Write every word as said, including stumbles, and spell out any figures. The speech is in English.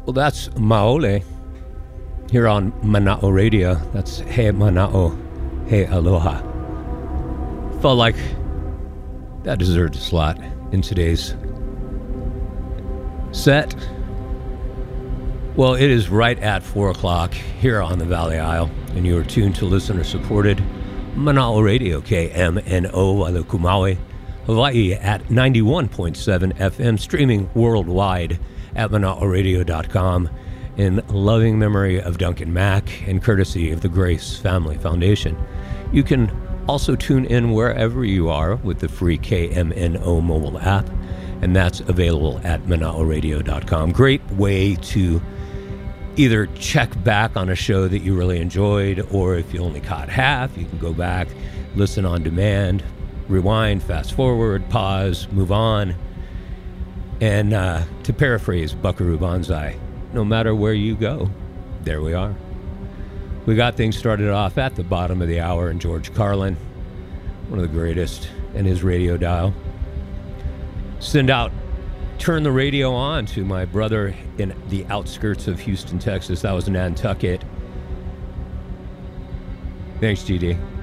Well, that's Maole here on Mana'o Radio. That's He Mana'o, He Aloha. Felt like that deserved a slot in today's set. Well, it is right at four o'clock here on the Valley Isle, and you are tuned to listener-supported Mana'o Radio, K M N O, Wailuku, Hawaii at ninety-one point seven F M, streaming worldwide at mana'o radio dot com, in loving memory of Duncan Mack and courtesy of the Grace Family Foundation. You can also tune in wherever you are with the free K M N O mobile app, and that's available at mana'o radio dot com. Great way to either check back on a show that you really enjoyed, or if you only caught half, you can go back, listen on demand, rewind, fast forward, pause, move on. And uh, to paraphrase Buckaroo Banzai, no matter where you go, there we are. We got things started off at the bottom of the hour, and George Carlin, one of the greatest, and his radio dial. Send out, turn the radio on to my brother in the outskirts of Houston, Texas. That was Nantucket. Thanks, G D.